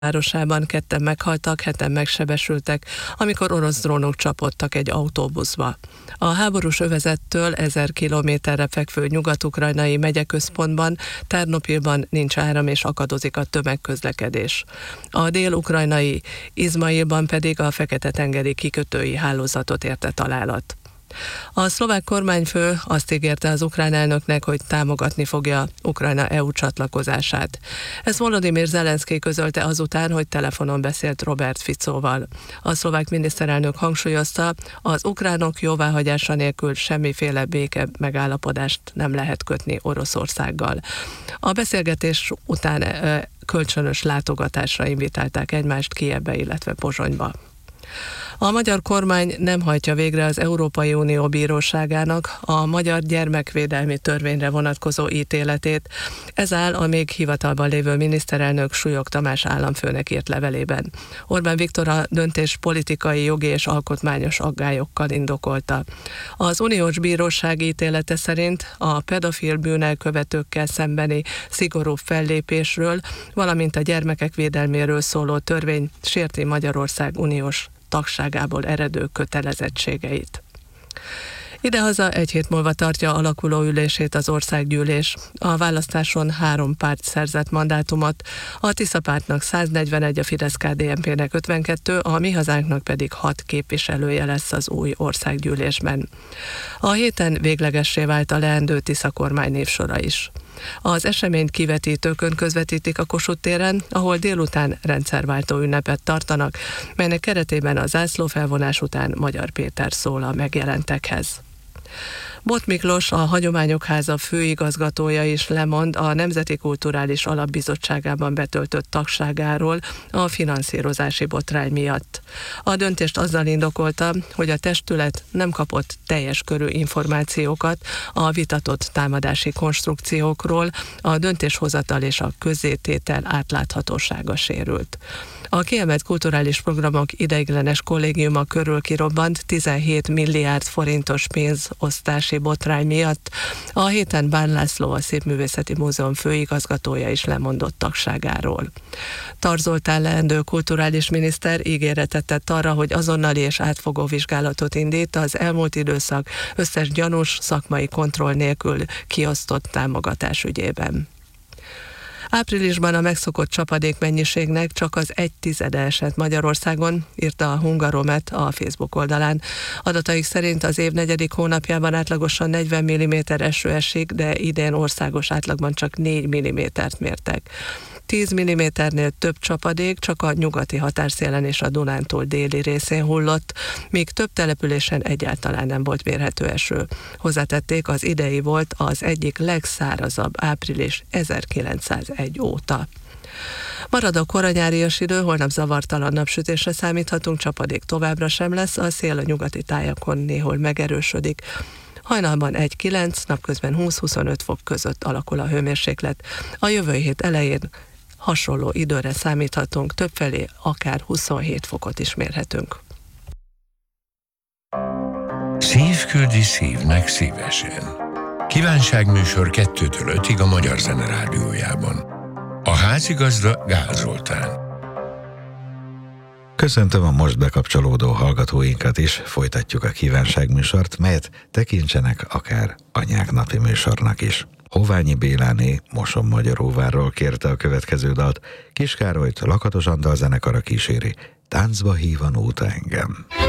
városában 2 meghaltak, 7 megsebesültek, amikor orosz drónok csapódtak egy autóbuszba. A háborús övezettől 1000 kilométerre fekvő nyugat-ukrajnai megyeközpontban, Ternopilban nincs áram és akadozik a tömegközlekedés. A dél-ukrajnai Izmailban pedig a Fekete-tengeri kikötői hálózatot érte találat. A szlovák kormányfő azt ígérte az ukrán elnöknek, hogy támogatni fogja Ukrajna EU csatlakozását. Ezt Volodymyr Zelenszky közölte azután, hogy telefonon beszélt Robert Ficóval. A szlovák miniszterelnök hangsúlyozta, az ukránok jóváhagyása nélkül semmiféle béke megállapodást nem lehet kötni Oroszországgal. A beszélgetés után kölcsönös látogatásra invitálták egymást Kijevbe, illetve Pozsonyba. A magyar kormány nem hajtja végre az Európai Unió Bíróságának a magyar gyermekvédelmi törvényre vonatkozó ítéletét. Ez áll a még hivatalban lévő miniszterelnök Súlyog Tamás államfőnek írt levelében. Orbán Viktor a döntés politikai, jogi és alkotmányos aggályokkal indokolta. Az uniós bíróság ítélete szerint a pedofil bűnelkövetőkkel szembeni szigorú fellépésről, valamint a gyermekek védelméről szóló törvény sérti Magyarország uniós tagságából eredő kötelezettségeit. Idehaza 1 hét múlva tartja alakuló ülését az országgyűlés. A választáson 3 párt szerzett mandátumot, a Tisza pártnak 141, a Fidesz-KDNP-nek 52, a Mi Hazánknak pedig 6 képviselője lesz az új országgyűlésben. A héten véglegessé vált a leendő Tisza kormány névsora is. Az eseményt kivetítőkön közvetítik a Kossuth téren, ahol délután rendszerváltó ünnepet tartanak, melynek keretében a zászlófelvonás után Magyar Péter szól a megjelentekhez. Bot Miklós, a Hagyományok Háza főigazgatója is lemond a Nemzeti Kulturális Alapbizottságában betöltött tagságáról a finanszírozási botrány miatt. A döntést azzal indokolta, hogy a testület nem kapott teljes körű információkat a vitatott támadási konstrukciókról, a döntéshozatal és a közzététel átláthatósága sérült. A kiemelt kulturális programok ideiglenes kollégiuma körül kirobbant 17 milliárd forintos pénzosztási botrány miatt. A héten Bán László, a Szépművészeti Múzeum főigazgatója is lemondott tagságáról. Tarz Zoltán leendő kulturális miniszter ígéretet tett arra, hogy azonnali és átfogó vizsgálatot indít az elmúlt időszak összes gyanús szakmai kontroll nélkül kiosztott támogatás ügyében. Áprilisban a megszokott csapadékmennyiségnek csak az 1/10 esett Magyarországon, írta a Hungaromet a Facebook oldalán. Adataik szerint az év 4. hónapjában átlagosan 40 mm eső esik, de idén országos átlagban csak 4 mm-t mértek. 10 mm-nél több csapadék csak a nyugati határszélen és a Dunántúl déli részén hullott, míg több településen egyáltalán nem volt mérhető eső. Hozzátették, az idei volt az egyik legszárazabb április 1901 óta. Marad a koranyárias idő, holnap zavartalan napsütésre számíthatunk, csapadék továbbra sem lesz, a szél a nyugati tájakon néhol megerősödik. Hajnalban 1-9, napközben 20-25 fok között alakul a hőmérséklet. A jövő hét elején hasonló időre számíthatunk, többfelé akár 27 fokot is mérhetünk. Szív küldi szívnek szívesen. Kívánságműsor 2-től 5-ig a Magyar Zene Rádiójában. A házigazda Gál Zoltán. Köszöntöm a most bekapcsolódó hallgatóinkat is, folytatjuk a kívánságműsort, melyet tekintsenek akár anyák napi műsornak is. Hoványi Béláné Moson-Magyaróvárról kérte a következő dalt, Kis Károlyt Lakatos Antal zenekara kíséri, Táncba hív a nóta engem.